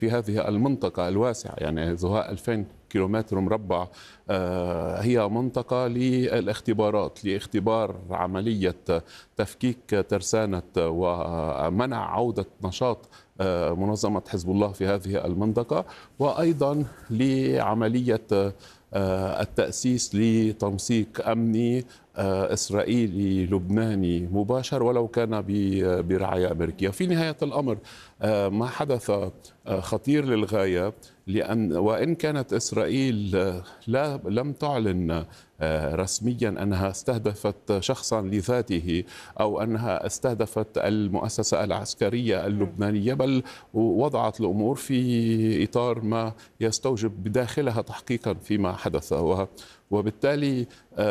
في هذه المنطقة الواسعة، يعني زهاء 2000 كيلومتر مربع. هي منطقة للاختبارات، لاختبار عملية تفكيك ترسانة ومنع عودة نشاط منظمة حزب الله في هذه المنطقة، وأيضا لعملية التأسيس لتنسيق أمني إسرائيلي لبناني مباشر ولو كان برعاية أمريكية. في نهاية الأمر ما حدث خطير للغاية، وإن كانت إسرائيل لم تعلن رسميا أنها استهدفت شخصا لذاته أو أنها استهدفت المؤسسة العسكرية اللبنانية، بل وضعت الأمور في إطار ما يستوجب بداخلها تحقيقا فيما حدث. وبالتالي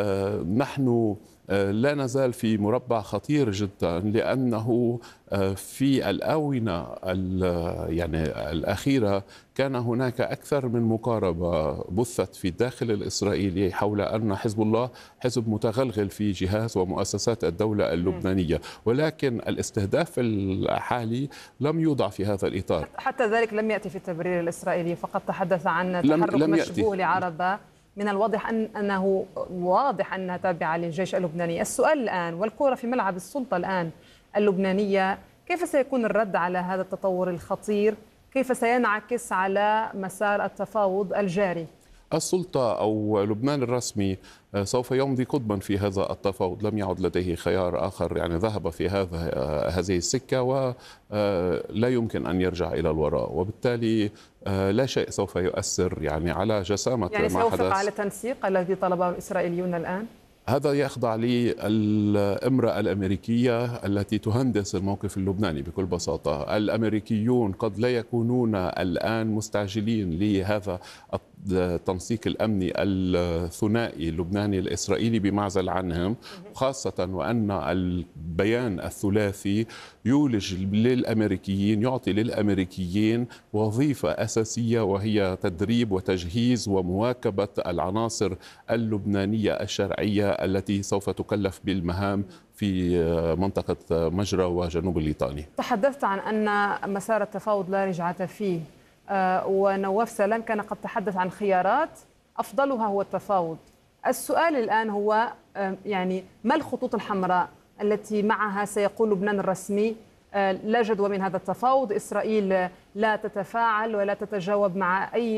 نحن لا نزال في مربع خطير جدا، لأنه في الآونة يعني الأخيرة كان هناك أكثر من مقاربة بثت في الداخل الإسرائيلي حول أن حزب الله حزب متغلغل في جهاز ومؤسسات الدولة اللبنانية، ولكن الاستهداف الحالي لم يوضع في هذا الإطار. حتى ذلك لم يأتي في التبرير الإسرائيلي، فقد تحدث عن تحرك مشبوه لعربة من الواضح أنه واضح أنها تابعة للجيش اللبناني. السؤال الآن والكرة في ملعب السلطة الآن اللبنانية، كيف سيكون الرد على هذا التطور الخطير؟ كيف سينعكس على مسار التفاوض الجاري؟ السلطة أو لبنان الرسمي سوف يمضي قدما في هذا التفاوض، لم يعد لديه خيار آخر، يعني ذهب في هذه السكة ولا يمكن أن يرجع إلى الوراء، وبالتالي لا شيء سوف يؤثر يعني على جسامة يعني ما حدث. سيوافق على التنسيق الذي طلبه الإسرائيليون الآن؟ هذا يخضع للإمرأة الأمريكية التي تهندس الموقف اللبناني بكل بساطة. الأمريكيون قد لا يكونون الآن مستعجلين لهذا التنسيق الأمني الثنائي اللبناني الإسرائيلي بمعزل عنهم، خاصة وأن البيان الثلاثي يولج للأمريكيين، يعطي للأمريكيين وظيفة أساسية، وهي تدريب وتجهيز ومواكبة العناصر اللبنانية الشرعية التي سوف تكلف بالمهام في منطقة مجرى وجنوب الليطاني. تحدثت عن أن مسار التفاوض لا رجعة فيه، ونواف سلام كان قد تحدث عن خيارات أفضلها هو التفاوض. السؤال الآن هو يعني ما الخطوط الحمراء التي معها سيقول لبنان الرسمي لا جدوى من هذا التفاوض، إسرائيل لا تتفاعل ولا تتجاوب مع أي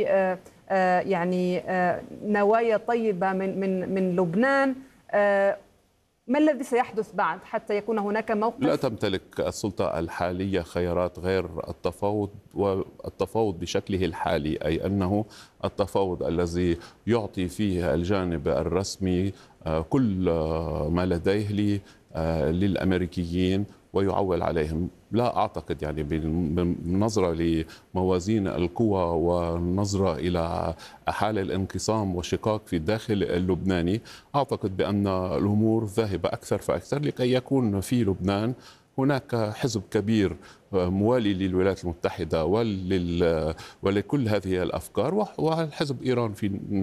يعني نوايا طيبة من لبنان؟ ما الذي سيحدث بعد حتى يكون هناك موقف؟ لا تمتلك السلطة الحالية خيارات غير التفاوض، والتفاوض بشكله الحالي، أي أنه التفاوض الذي يعطي فيه الجانب الرسمي كل ما لديه للأمريكيين ويعول عليهم. لا أعتقد يعني بالنظرة لموازين القوى ونظرة إلى حال الانقسام والشقاق في الداخل اللبناني، أعتقد بأن الأمور ذاهبة أكثر فأكثر لكي يكون في لبنان هناك حزب كبير موالي للولايات المتحدة ولكل هذه الأفكار، والحزب إيران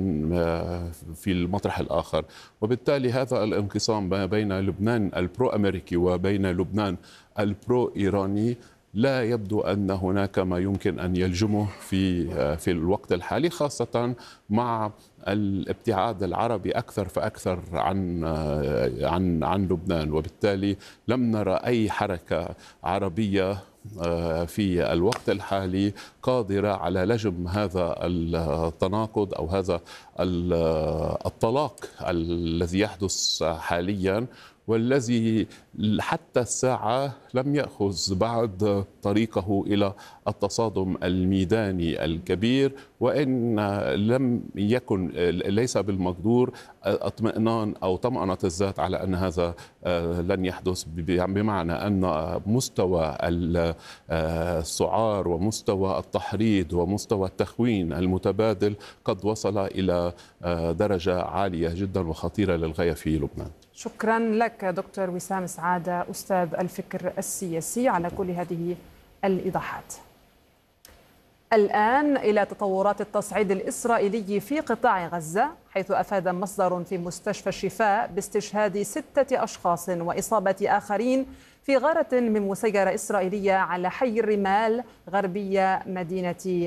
في المطرح الآخر. وبالتالي هذا الانقسام ما بين لبنان البرو أمريكي وبين لبنان البرو إيراني لا يبدو أن هناك ما يمكن أن يلجمه في الوقت الحالي، خاصة مع الابتعاد العربي أكثر فأكثر عن لبنان. وبالتالي لم نرى أي حركة عربية في الوقت الحالي قادرة على لجم هذا التناقض أو هذا الطلاق الذي يحدث حاليا، والذي حتى الساعة لم يأخذ بعد طريقه إلى التصادم الميداني الكبير، وإن لم يكن ليس بالمقدور اطمئنان أو طمأنة الذات على أن هذا لن يحدث، بمعنى أن مستوى السعار ومستوى التحريض ومستوى التخوين المتبادل قد وصل إلى درجة عالية جدا وخطيرة للغاية في لبنان. شكرا لك دكتور وسام سعادة، أستاذ الفكر السياسي، على كل هذه الإيضاحات. الآن إلى تطورات التصعيد الإسرائيلي في قطاع غزة، حيث أفاد مصدر في مستشفى الشفاء باستشهاد 6 أشخاص وإصابة آخرين في غارة من مسيرة إسرائيلية على حي الرمال غربية مدينة